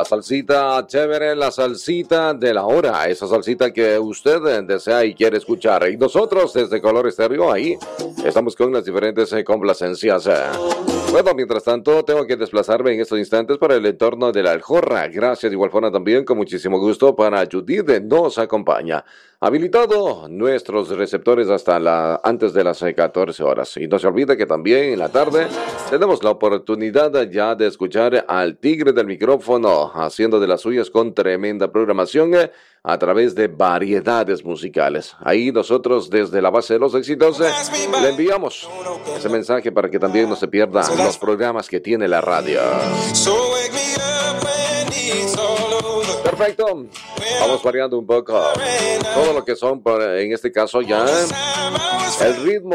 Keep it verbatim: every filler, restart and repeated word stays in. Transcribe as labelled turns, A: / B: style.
A: la salsita chévere, la salsita de la hora, esa salsita que usted desea y quiere escuchar. Y nosotros desde Color Estéreo ahí estamos con las diferentes eh, complacencias. Bueno, mientras tanto tengo que desplazarme en estos instantes para el entorno de la Aljorra. Gracias de igual forma también, con muchísimo gusto, para Judith nos acompaña. Habilitado nuestros receptores hasta la antes de las catorce horas. Y no se olvide que también en la tarde tenemos la oportunidad ya de escuchar al tigre del micrófono haciendo de las suyas con tremenda programación eh, a través de variedades musicales. Ahí nosotros desde la base de los éxitos eh, le enviamos ese mensaje para que también no se pierda los programas que tiene la radio. Perfecto, vamos variando un poco todo lo que son, en este caso ya el ritmo